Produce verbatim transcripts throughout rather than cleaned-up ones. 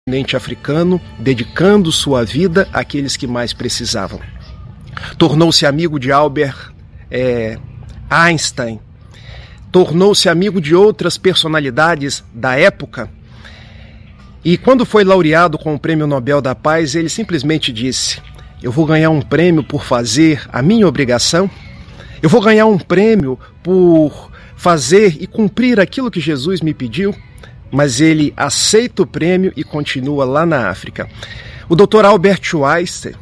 continente africano, dedicando sua vida àqueles que mais precisavam. Tornou-se amigo de Albert é, Einstein, tornou-se amigo de outras personalidades da época, e quando foi laureado com o Prêmio Nobel da Paz, ele simplesmente disse: eu vou ganhar um prêmio por fazer a minha obrigação, eu vou ganhar um prêmio por fazer e cumprir aquilo que Jesus me pediu. Mas ele aceita o prêmio e continua lá na África. O doutor Albert Schweitzer,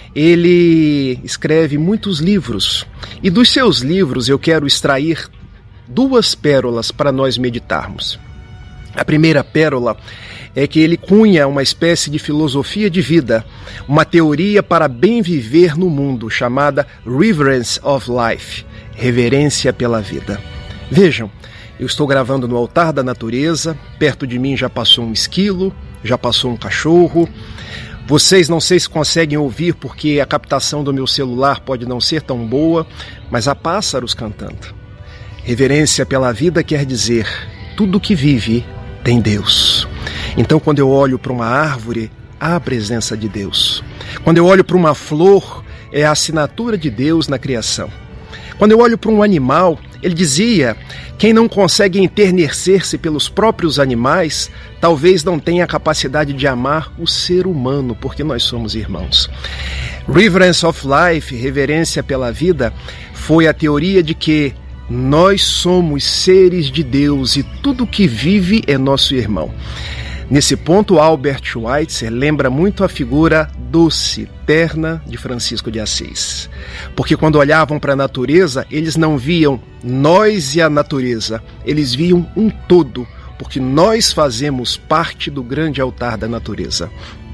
ele escreve muitos livros, e dos seus livros eu quero extrair duas pérolas para nós meditarmos. A primeira pérola é que ele cunha uma espécie de filosofia de vida, uma teoria para bem viver no mundo, chamada Reverence of Life, reverência pela vida. Vejam, eu estou gravando no altar da natureza, perto de mim já passou um esquilo, já passou um cachorro. Vocês não sei se conseguem ouvir porque a captação do meu celular pode não ser tão boa, mas há pássaros cantando. Reverência pela vida quer dizer, tudo que vive tem Deus. Então quando eu olho para uma árvore, há a presença de Deus. Quando eu olho para uma flor, é a assinatura de Deus na criação. Quando eu olho para um animal, ele dizia, quem não consegue enternecer-se pelos próprios animais, talvez não tenha a capacidade de amar o ser humano, porque nós somos irmãos. Reverence of Life, reverência pela vida, foi a teoria de que nós somos seres de Deus e tudo que vive é nosso irmão. Nesse ponto, Albert Schweitzer lembra muito a figura doce, terna de Francisco de Assis. Porque quando olhavam para a natureza, eles não viam nós e a natureza, eles viam um todo, porque nós fazemos parte do grande altar da natureza.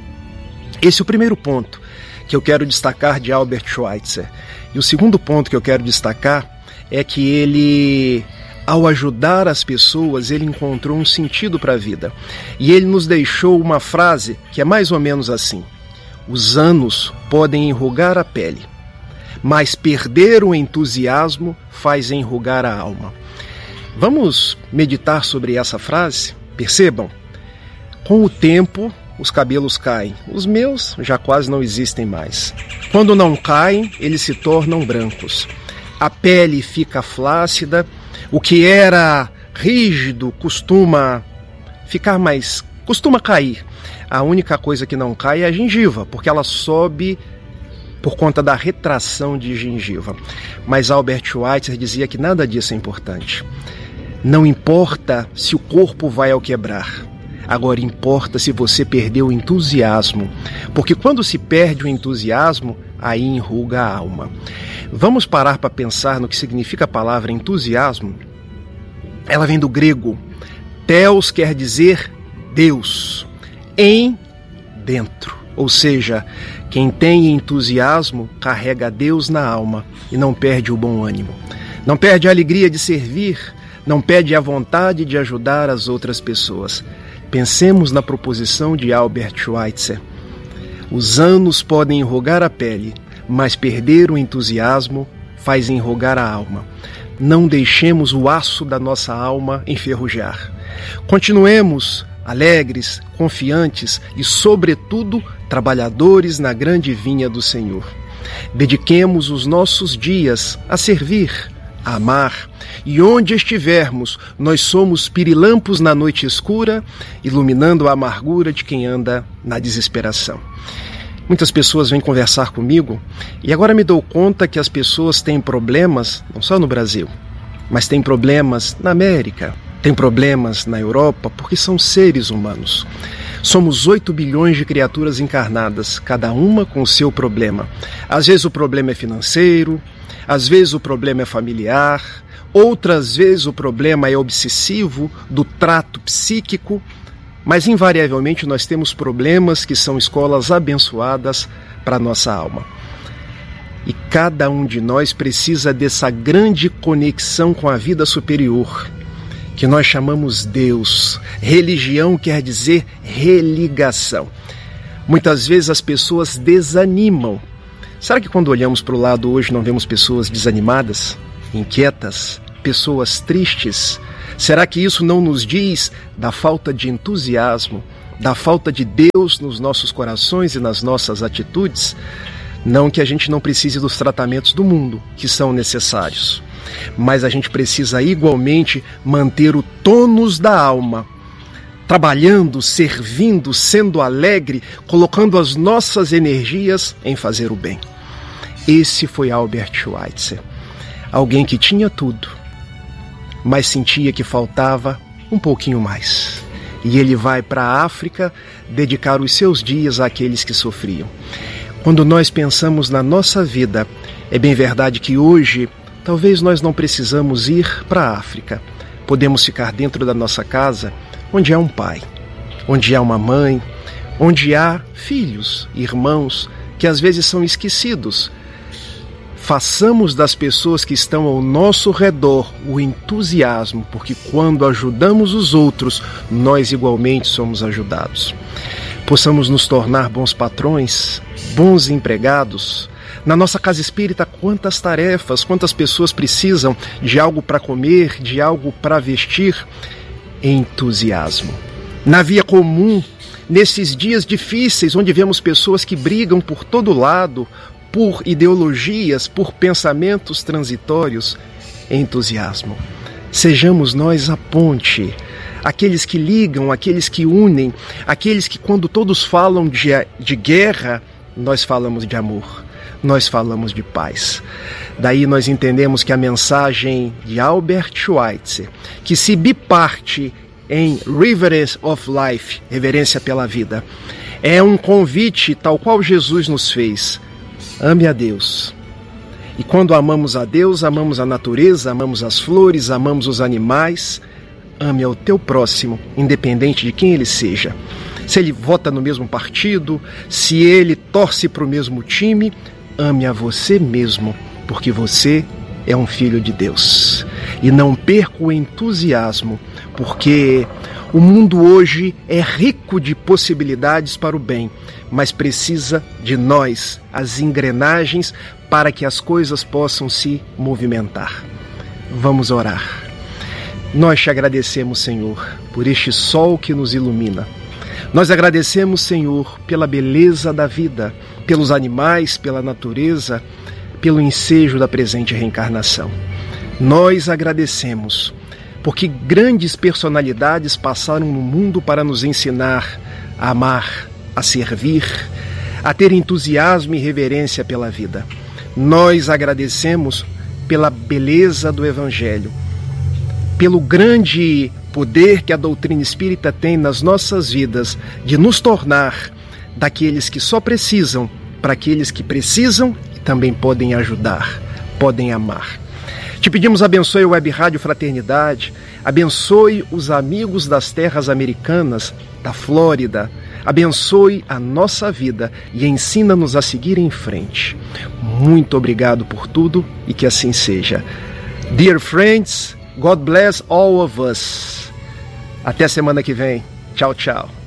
Esse é o primeiro ponto que eu quero destacar de Albert Schweitzer. E o segundo ponto que eu quero destacar é que ele, ao ajudar as pessoas, ele encontrou um sentido para a vida. E ele nos deixou uma frase que é mais ou menos assim: os anos podem enrugar a pele, mas perder o entusiasmo faz enrugar a alma. Vamos meditar sobre essa frase? Percebam, com o tempo os cabelos caem. Os meus já quase não existem mais. Quando não caem, eles se tornam brancos. A pele fica flácida. O que era rígido costuma ficar mais... costuma cair. A única coisa que não cai é a gengiva, porque ela sobe por conta da retração de gengiva. Mas Albert Schweitzer dizia que nada disso é importante. Não importa se o corpo vai ao quebrar. Agora importa se você perdeu o entusiasmo. Porque quando se perde o entusiasmo, aí enruga a alma. Vamos parar para pensar no que significa a palavra entusiasmo? Ela vem do grego. Theos quer dizer Deus. Em, dentro. Ou seja, quem tem entusiasmo carrega Deus na alma e não perde o bom ânimo. Não perde a alegria de servir, não perde a vontade de ajudar as outras pessoas. Pensemos na proposição de Albert Schweitzer. Os anos podem enrugar a pele, mas perder o entusiasmo faz enrugar a alma. Não deixemos o aço da nossa alma enferrujar. Continuemos alegres, confiantes e, sobretudo, trabalhadores na grande vinha do Senhor. Dediquemos os nossos dias a servir, a amar, e onde estivermos, nós somos pirilampos na noite escura, iluminando a amargura de quem anda na desesperação. Muitas pessoas vêm conversar comigo e agora me dou conta que as pessoas têm problemas, não só no Brasil, mas têm problemas na América, têm problemas na Europa, porque são seres humanos. Somos oito bilhões de criaturas encarnadas, cada uma com o seu problema. Às vezes o problema é financeiro, às vezes o problema é familiar, outras vezes o problema é obsessivo, do trato psíquico, mas invariavelmente nós temos problemas que são escolas abençoadas para a nossa alma. E cada um de nós precisa dessa grande conexão com a vida superior, que nós chamamos Deus. Religião quer dizer religação. Muitas vezes as pessoas desanimam. Será que quando olhamos para o lado hoje não vemos pessoas desanimadas, inquietas, pessoas tristes? Será que isso não nos diz da falta de entusiasmo, da falta de Deus nos nossos corações e nas nossas atitudes, não que a gente não precise dos tratamentos do mundo, que são necessários, mas a gente precisa igualmente manter o tônus da alma, trabalhando, servindo, sendo alegre, colocando as nossas energias em fazer o bem. Esse foi Albert Schweitzer, alguém que tinha tudo, mas sentia que faltava um pouquinho mais. E ele vai para a África dedicar os seus dias àqueles que sofriam. Quando nós pensamos na nossa vida, é bem verdade que hoje talvez nós não precisamos ir para a África. Podemos ficar dentro da nossa casa, onde há um pai, onde há uma mãe, onde há filhos, irmãos, que às vezes são esquecidos. Façamos das pessoas que estão ao nosso redor o entusiasmo, porque quando ajudamos os outros, nós igualmente somos ajudados. Possamos nos tornar bons patrões, bons empregados. Na nossa casa espírita, quantas tarefas, quantas pessoas precisam de algo para comer, de algo para vestir? Entusiasmo. Na via comum, nesses dias difíceis, onde vemos pessoas que brigam por todo lado, por ideologias, por pensamentos transitórios, entusiasmo. Sejamos nós a ponte, aqueles que ligam, aqueles que unem, aqueles que quando todos falam de, de guerra, nós falamos de amor, nós falamos de paz. Daí nós entendemos que a mensagem de Albert Schweitzer, que se biparte em Reverence of Life, reverência pela vida, é um convite tal qual Jesus nos fez. Ame a Deus. E quando amamos a Deus, amamos a natureza, amamos as flores, amamos os animais. Ame ao teu próximo, independente de quem ele seja. Se ele vota no mesmo partido, se ele torce para o mesmo time, ame a você mesmo, porque você é um filho de Deus. E não perca o entusiasmo, porque o mundo hoje é rico de possibilidades para o bem, mas precisa de nós, as engrenagens, para que as coisas possam se movimentar. Vamos orar. Nós te agradecemos, Senhor, por este sol que nos ilumina. Nós agradecemos, Senhor, pela beleza da vida, pelos animais, pela natureza, pelo ensejo da presente reencarnação. Nós agradecemos, porque grandes personalidades passaram no mundo para nos ensinar a amar, a servir, a ter entusiasmo e reverência pela vida. Nós agradecemos pela beleza do Evangelho, pelo grande poder que a doutrina espírita tem nas nossas vidas de nos tornar daqueles que só precisam para aqueles que precisam e também podem ajudar, podem amar. Te pedimos, abençoe a Web Rádio Fraternidade, abençoe os amigos das terras americanas, da Flórida, abençoe a nossa vida e ensina-nos a seguir em frente. Muito obrigado por tudo e que assim seja. Dear friends, God bless all of us. Até semana que vem. Tchau, tchau.